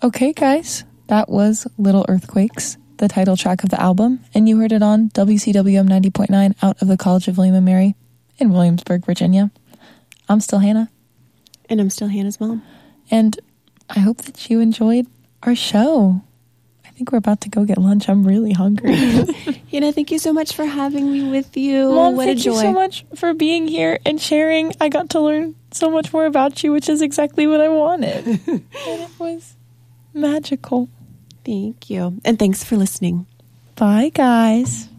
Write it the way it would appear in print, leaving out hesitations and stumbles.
Okay, guys, that was Little Earthquakes, the title track of the album, and you heard it on WCWM 90.9 out of the College of William & Mary in Williamsburg, Virginia. I'm still Hannah. And I'm still Hannah's mom. And I hope that you enjoyed our show. I think we're about to go get lunch. I'm really hungry. Hannah, thank you so much for having me with you. Mom, what a joy. Thank you so much for being here and sharing. I got to learn so much more about you, which is exactly what I wanted. And it was magical. Thank you. And thanks for listening. Bye, guys.